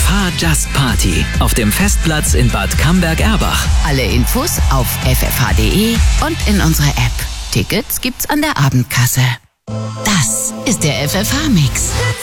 FFH Just Party auf dem Festplatz in Bad Camberg-Erbach. Alle Infos auf ffh.de und in unserer App. Tickets gibt's an der Abendkasse. Das ist der FFH-Mix.